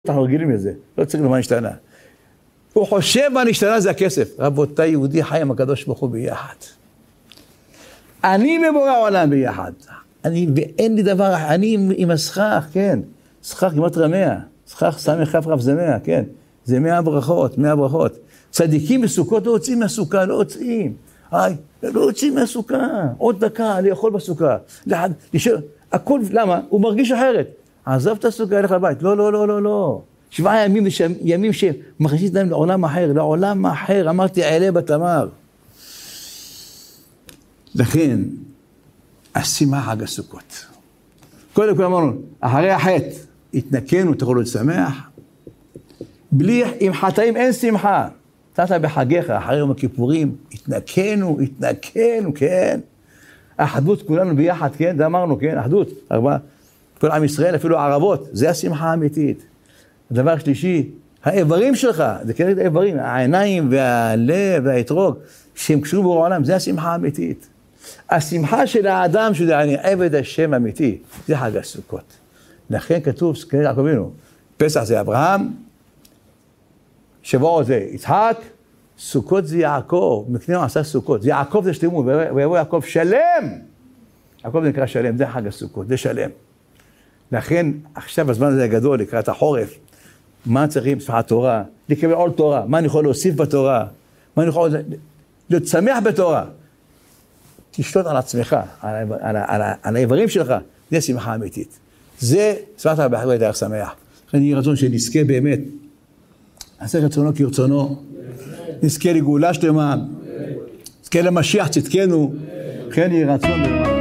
אנחנו רגילים לזה, לא צריך למה נשתנה. הוא חושב מה נשתנה זה הכסף. רבותיי, יהודי חי עם הקדוש ברוך הוא ביחד. אני מבורא העולם ביחד. ואין לי דבר, אני עם הסכך, כן. סכך כמעט רמיה. סכך סמי כף רב זה 100, כן. זה 100 ברכות, 100 ברכות. צדיקים בסוכות לא הוצאים מהסוכה, לא הוצאים. לא הוצאים מהסוכה. עוד דקה, לאכול בסוכה. הכל, למה? הוא מרגיש אחרת. עזב את הסוכה, ילך לבית. לא, לא, לא, לא, לא. 7 ימים, ימים שמכניסים להם לעולם אחר, לעולם אחר. אמרתי, עלה בתמר. לכן, עשימה חג הסוכות. קודם כל אמרנו, אחרי החטא, התנקנו, תוכלו לשמח. בלי, עם חטאים אין שמחה. תת בחגיך, אחרי יום הכיפורים, התנקנו, כן. האחדות כולנו ביחד, כן, זה אמרנו, כן, אחדות. כל עם ישראל, אפילו הערבות, זה השמחה האמיתית. הדבר השלישי, האיברים שלך, זה כנראה האיברים, העיניים והלב והאתרוג, שהם קשורים בורא העולם, זה השמחה האמיתית. השמחה של האדם, שזה אני עבד השם אמיתי, זה חג הסוכות. לכן כתוב, כנראה יעקב אבינו, פסח זה אברהם, שבוע זה יצחק, סוכות זה יעקב, מקנה עשה סוכות, זה יעקב זה שלמות, ויבוא יעקב שלם. יעקב זה נקרא שלם, זה חג הסוכות, זה שלם. לכן, עכשיו הזמן הזה הגדול, לקראת החורף, מה צריכים? שמחת תורה, לקבל עול תורה, מה אני יכול להוסיף בתורה, מה אני יכול להיות שמח בתורה. תשלוט על עצמך, על האיברים שלך, זה שמחה אמיתית. זה, שמחת בחג דרך שמח. לכן יהיה רצון שנזכה באמת, נעשה רצונו כרצונו, נזכה לגאולה שלמה, נזכה למשיח צדקנו, לכן יהיה רצון באמת.